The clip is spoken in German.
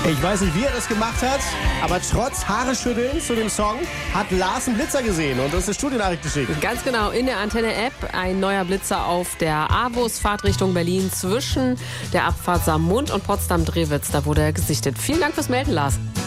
Ich weiß nicht, wie er das gemacht hat, aber trotz Haareschütteln zu dem Song hat Lars einen Blitzer gesehen und uns eine Studiennachricht geschickt. Ganz genau, in der Antenne-App ein neuer Blitzer auf der AWUS, Fahrtrichtung Berlin zwischen der Abfahrt Saarmund und Potsdam-Drewitz. Da wurde er gesichtet. Vielen Dank fürs Melden, Lars.